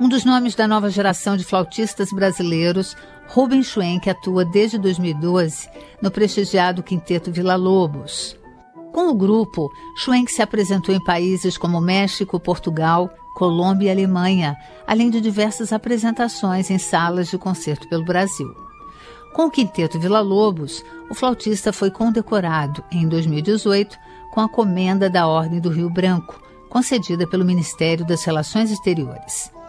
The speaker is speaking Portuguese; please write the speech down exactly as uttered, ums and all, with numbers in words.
Um dos nomes da nova geração de flautistas brasileiros, Rubem Schwenk atua desde dois mil e doze no prestigiado Quinteto Villa-Lobos. Com o grupo, Schwenk se apresentou em países como México, Portugal, Colômbia e Alemanha, além de diversas apresentações em salas de concerto pelo Brasil. Com o Quinteto Villa-Lobos, o flautista foi condecorado, em dois mil e dezoito, com a Comenda da Ordem do Rio Branco, concedida pelo Ministério das Relações Exteriores.